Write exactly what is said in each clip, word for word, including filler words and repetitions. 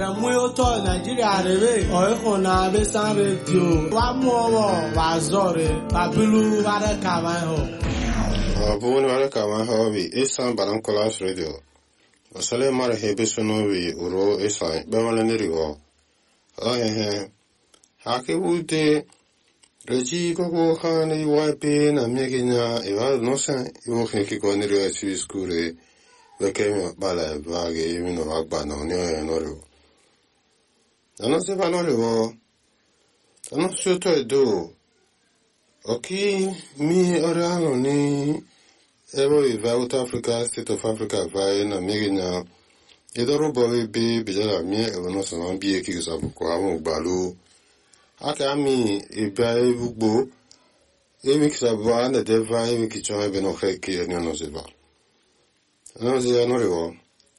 Muyoto Nigeria rebe oiko na besan radio wa muowo wa zore babilu ware kawan ho abun ware kawan ho bi isan baran class radio osale mare hebe sono wi uro isan bawala ni riwo oh he hake wude reji gogo khani wa pe na meginya e wa no san yo khiki ko ni riwo si skure we ke bala ba ge mi no agba no ne no ro non si fanno le vo non si to edo oki mi orano ni evo i South Africa State of Africa vai na migina e doro bobe be bijala mi e wono so man bi e ki so ko awon gbalu aka mi e ba e bugbo e mi ki ba na de vai mi ki cho e be no ke ki ni no se ba non si no le vo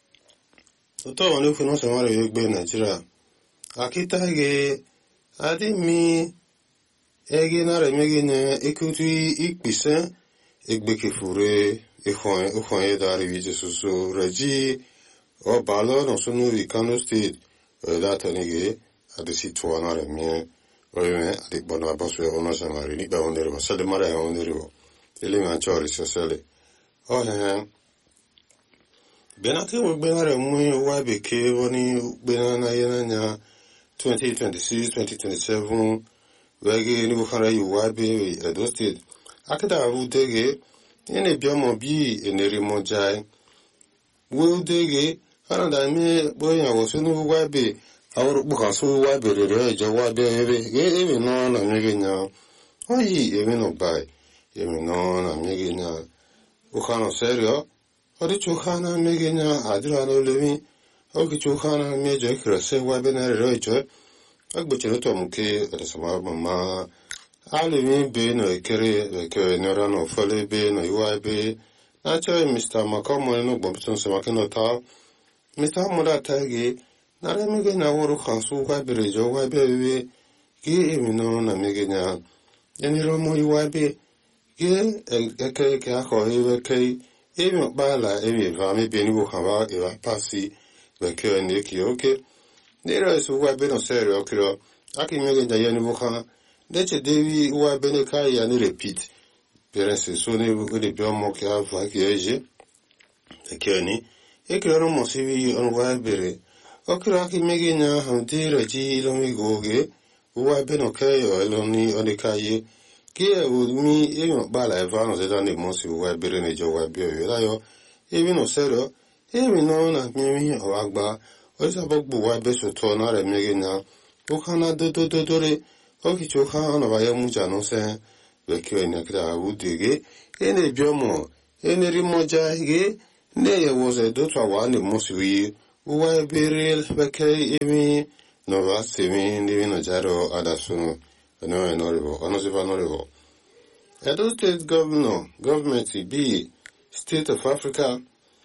to wonu fu no so mare e gbe Nigeria akita ge adi mi ege na re mege ne ekutu ikpise egbeke fure ehon ehon e da ri je so reji o balo no so no ri Kano State da tani ge adi si to na re mi o me adi bona baso ona sa mari ni ba ondere ba sale mare ondere bo ele ma chori so sale o he benake wo gbe na re mu wa be ke woni gbe na na yana nya twenty twenty-six, twenty twenty-seven, wege ni bukhara yuwabe Edo State. Akada udege, ene biomo bi eneri mojai. We udege, anada me boya wasunu wabe, awru bukhasu wabe rere jo wabe ebe, ge ebe no na mege nya. Oyi ebe no bai, ebe no na mege nya. Bukhano serio, ori chukhana mege nya adira no lemi. Oki chukhana mejo krase wabe na rejo agbochero to muke resama mama alimi be no ekere ke nora no fole be no yuabe na cho Mister Makomo no gbobson se makino ta Mister Moda tagi na re mege na woru khasu wabe rejo wabe we ge emino na mege nya eniro mo yuabe ge eke ke akho ewe ke emi bala emi va me be ni wo khawa e va pasi que ne ki oke nero su wa beno serio kiro aki mege da yani bukhana deche devi wa bene kai ya ni repeat perese so ne bu de biomo ke ava ki eje ekeni e kiro no mo sivi on wa bere okiro aki mege nya hanti reji lo mi goge wa beno kai o lo ni on kai ke o mi e mo bala e va no se dan de mo si wa bere ne jo wa bio yo yo e mi no serio emi no na mi o agba o sa bogbu wa be so to na re mege na o kana do do do do re o ki cho kha na ba ye mu ja no se be ke na kra u de ge ene biomo ene ri mo ja ge ne ye wo se do twa wa ni mo si wi o wa be re be ke emi no va se mi ni no jaro ada so no no no re bo ono se va no re bo Edo State governor government be State of Africa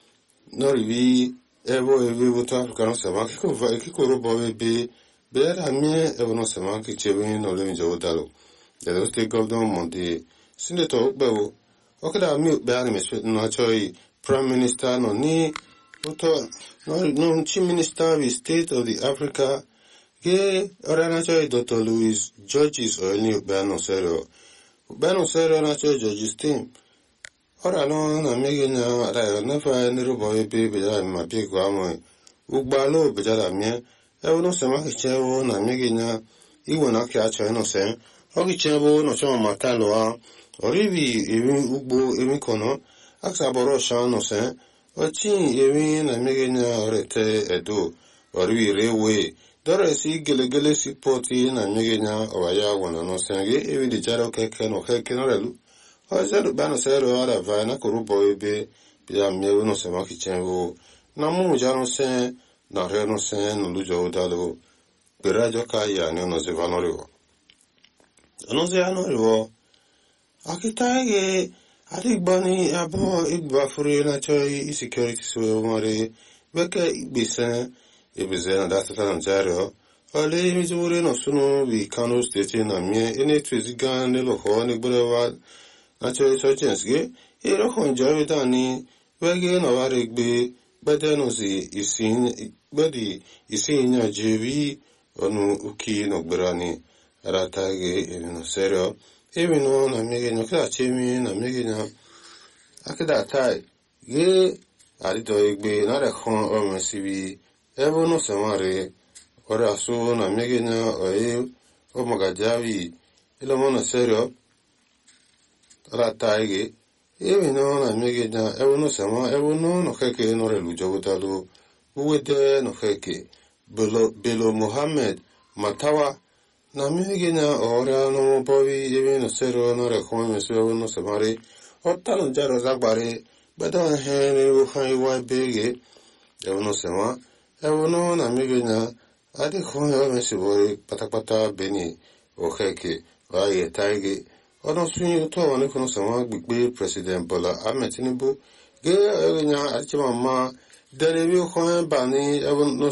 no rivi evo evi vuta africano sema kiko va kiko robo be bera mie evo no sema ki chewe no le njo dalo Edo State governor monte senator bewo okada mi be ani me no choi prime minister no ni uto no no chief minister of state of the Africa ge ora na choi Doctor Louis Georges o ni be no serio be no serio na choi Georges team ora no na mege na ra na fa ni robo e be be ya ma bi kwa mo ugba lo be ja mi e no se ma ke chewo na mege na iwo na ke a cho no se o ki chewo no so ma ka lo a ori bi emi ugbo emi kono aksa boro sha no se o chi emi na mege na rete edo ori rewe dore si gele gele si poti na mege na o ya wona no se ge evi di jaro ke ke no ke ke no relu o zero bano zero ala va na kurubo ebe bia miewo no se ma ki chenwo na mu ja no se na re no se no lujo dalo perajo ka ya ne no se va no rewo no se ano rewo akita ge ati gbani abo igba fure na choi insecurity so mare beke igbese ebeze na data na zero ale mi zure no suno bi Kano State na mie ene twiziga ne lo ho ne burewa na choi so jenske e ro kon jawe tani wege no ware gbe bedeno si isin bedi isinya jevi onu uki no brani ratage evino serio evino na mege no kda chemi na mege na akda tai ge arito egbe na re khon o mesibi evono samare ora su na mege na oe o magajavi ilomona serio ratage evino na mege na evono sama evono no keke no re lujogutalu uwede no keke belo belo Mohammed matawa na mege na ora no bovi evino serio no re khon mesibi no samare Ottano jaro zagbare, bedan hene wuhan iwa bege, evono sema, evono na migena, adi khon ewa mesibori patapata beni, okeke, waye taige, ono sunyi uto wane kono sema gbigbe President Bola Ahmed Tinubu, ge egenya adichima ma, derebi khon bani evono